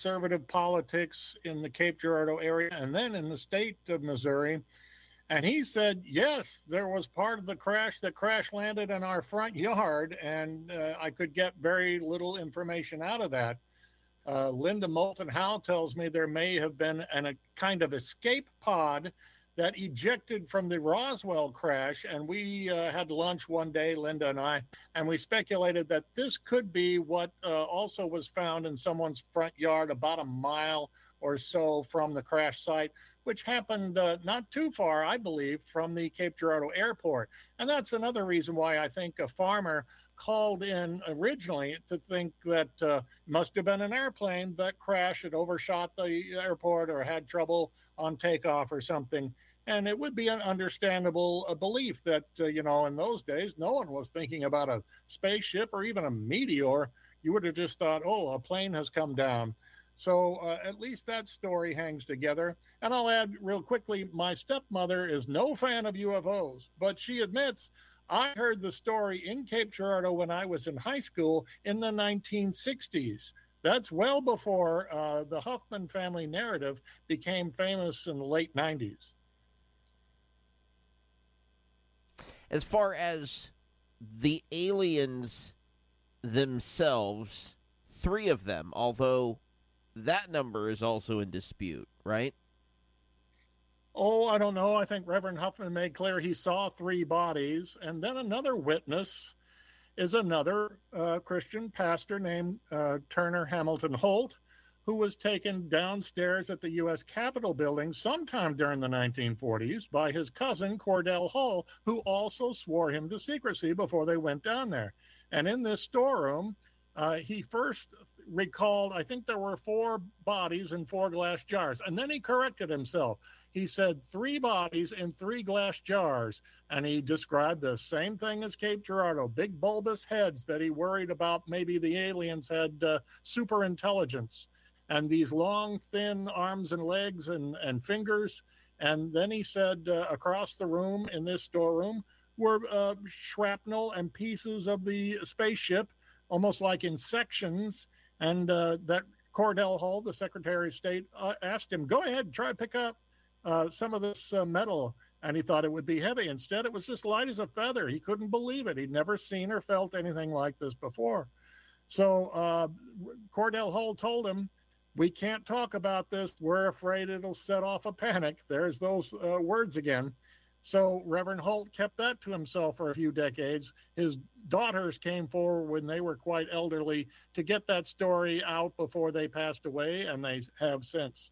conservative politics in the Cape Girardeau area and then in the state of Missouri. And he said, yes, there was part of the crash that crash landed in our front yard, and I could get very little information out of that. Linda Moulton Howe tells me there may have been a kind of escape pod that ejected from the Roswell crash. And we had lunch one day, Linda and I, and we speculated that this could be what also was found in someone's front yard about a mile or so from the crash site, which happened not too far, I believe, from the Cape Girardeau airport. And that's another reason why I think a farmer called in originally to think that must have been an airplane that crashed, had overshot the airport or had trouble on takeoff or something. And it would be an understandable belief that, in those days, no one was thinking about a spaceship or even a meteor. You would have just thought, oh, a plane has come down. So at least that story hangs together. And I'll add real quickly, my stepmother is no fan of UFOs, but she admits, I heard the story in Cape Girardeau when I was in high school in the 1960s. That's well before the Huffman family narrative became famous in the late 90s. As far as the aliens themselves, 3 of them, although that number is also in dispute, right? Oh, I don't know. I think Reverend Huffman made clear he saw 3 bodies. And then another witness is another Christian pastor named Turner Hamilton Holt, who was taken downstairs at the U.S. Capitol building sometime during the 1940s by his cousin, Cordell Hull, who also swore him to secrecy before they went down there. And in this storeroom, he first recalled, I think there were 4 bodies in 4 glass jars. And then he corrected himself. He said 3 bodies in 3 glass jars. And he described the same thing as Cape Girardeau, big bulbous heads that he worried about maybe the aliens had super intelligence. And these long, thin arms and legs and fingers. And then he said across the room in this storeroom were shrapnel and pieces of the spaceship, almost like in sections. And that Cordell Hull, the Secretary of State, asked him, go ahead, try to pick up some of this metal. And he thought it would be heavy. Instead, it was just light as a feather. He couldn't believe it. He'd never seen or felt anything like this before. So Cordell Hull told him, we can't talk about this. We're afraid it'll set off a panic. There's those words again. So Reverend Holt kept that to himself for a few decades. His daughters came forward when they were quite elderly to get that story out before they passed away, and they have since.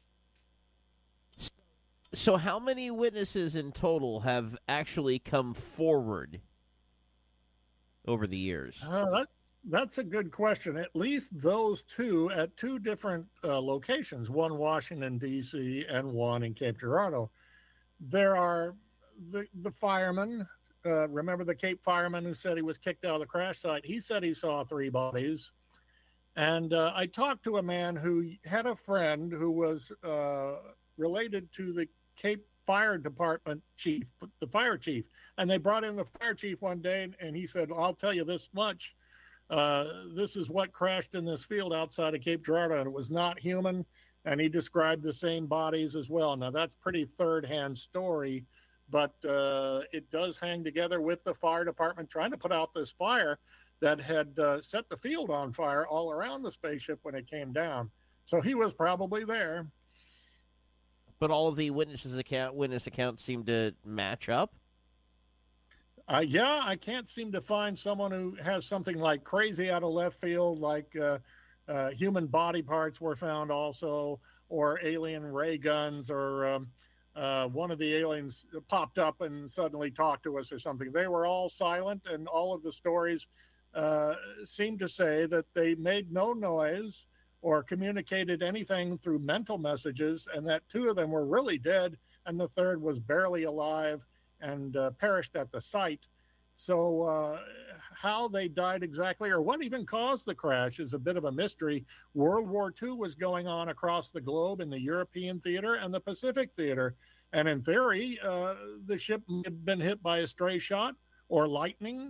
So how many witnesses in total have actually come forward over the years? That's a good question. At least those 2 at 2 different locations, one Washington, D.C., and one in Cape Girardeau. There are the fireman. Remember the Cape fireman who said he was kicked out of the crash site? He said he saw 3 bodies. And I talked to a man who had a friend who was related to the Cape Fire Department chief, the fire chief. And they brought in the fire chief one day, and he said, I'll tell you this much. This is what crashed in this field outside of Cape Girardeau, and it was not human. And he described the same bodies as well. Now, that's pretty third-hand story, but it does hang together with the fire department trying to put out this fire that had set the field on fire all around the spaceship when it came down. So he was probably there. But all of the witness accounts seem to match up? Yeah, I can't seem to find someone who has something like crazy out of left field, like human body parts were found also, or alien ray guns, or one of the aliens popped up and suddenly talked to us or something. They were all silent, and all of the stories seem to say that they made no noise or communicated anything through mental messages, and that 2 of them were really dead, and the 3rd was barely alive and perished at the site. So how they died exactly, or what even caused the crash, is a bit of a mystery. World War II was going on across the globe in the European theater and the Pacific theater. And in theory, the ship may have been hit by a stray shot or lightning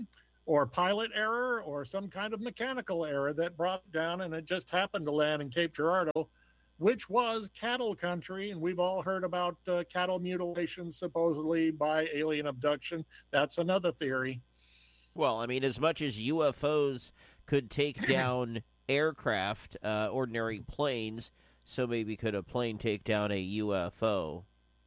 or pilot error or some kind of mechanical error that brought it down, and it just happened to land in Cape Girardeau, which was cattle country. And we've all heard about cattle mutilation supposedly by alien abduction. That's another theory. Well, I mean, as much as UFOs could take down aircraft, ordinary planes, so maybe could a plane take down a UFO?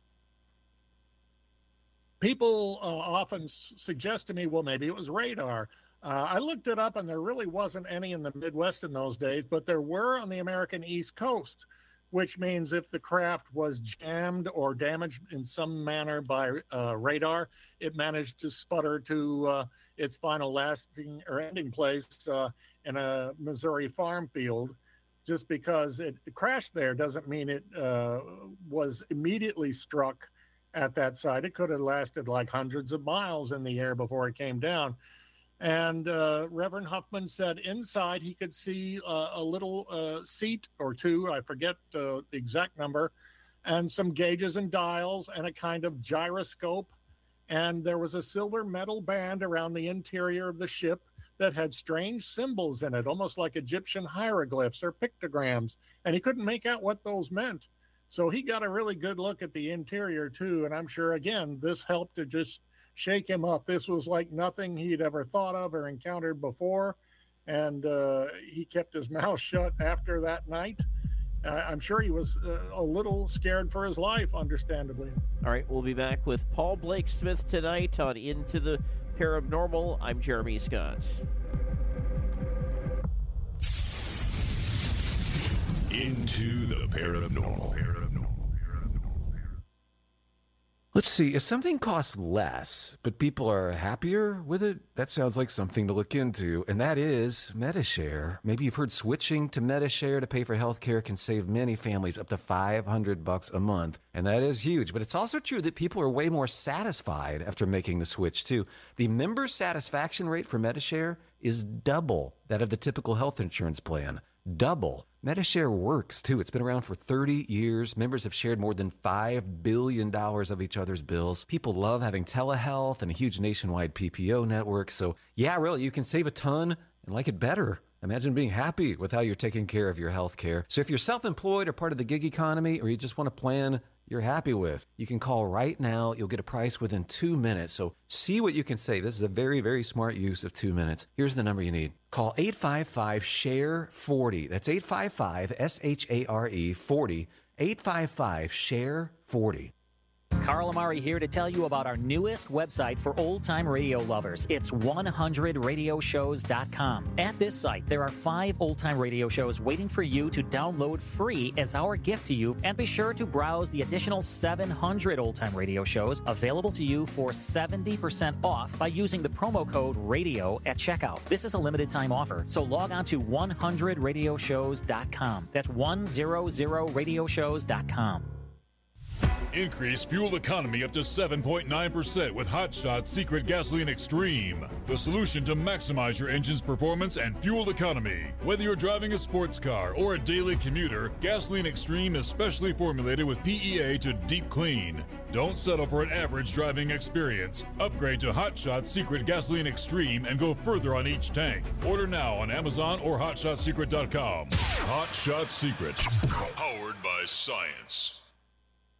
People often suggest to me, well, maybe it was radar. I looked it up, and there really wasn't any in the Midwest in those days, but there were on the American East Coast, which means if the craft was jammed or damaged in some manner by radar, it managed to sputter to its final lasting or ending place in a Missouri farm field. Just because it crashed there doesn't mean it was immediately struck at that site. It could have lasted like hundreds of miles in the air before it came down. And Reverend Huffman said inside he could see a little seat or two, I forget the exact number, and some gauges and dials and a kind of gyroscope. And there was a silver metal band around the interior of the ship that had strange symbols in it, almost like Egyptian hieroglyphs or pictograms. And he couldn't make out what those meant. So he got a really good look at the interior too. And I'm sure, again, this helped to just shake him up. This was like nothing he'd ever thought of or encountered before. And he kept his mouth shut after that night. I'm sure he was a little scared for his life, understandably. All right, we'll be back with Paul Blake Smith tonight on Into the Paranormal. I'm Jeremy Scott. Into the Paranormal. Let's see, if something costs less, but people are happier with it, that sounds like something to look into, and that is Medi-Share. Maybe you've heard switching to Medi-Share to pay for health care can save many families up to $500 a month, and that is huge. But it's also true that people are way more satisfied after making the switch, too. The member satisfaction rate for Medi-Share is double that of the typical health insurance plan. Double. Medi-Share works, too. It's been around for 30 years. Members have shared more than $5 billion of each other's bills. People love having telehealth and a huge nationwide PPO network. So, yeah, really, you can save a ton and like it better. Imagine being happy with how you're taking care of your health care. So if you're self-employed or part of the gig economy, or you just want a plan you're happy with, you can call right now. You'll get a price within 2 minutes. So see what you can save. This is a very, very smart use of 2 minutes. Here's the number you need. Call 855-SHARE-40. That's 855-SHARE-40. 855-SHARE-40. Carl Amari here to tell you about our newest website for old-time radio lovers. It's 100radioshows.com. At this site, there are 5 old-time radio shows waiting for you to download free as our gift to you. And be sure to browse the additional 700 old-time radio shows available to you for 70% off by using the promo code RADIO at checkout. This is a limited-time offer, so log on to 100radioshows.com. That's 100radioshows.com. Increase fuel economy up to 7.9% with Hot Shot Secret Gasoline Extreme. The solution to maximize your engine's performance and fuel economy. Whether you're driving a sports car or a daily commuter, Gasoline Extreme is specially formulated with PEA to deep clean. Don't settle for an average driving experience. Upgrade to Hot Shot Secret Gasoline Extreme and go further on each tank. Order now on Amazon or HotShotSecret.com. Hot Shot Secret. Powered by science.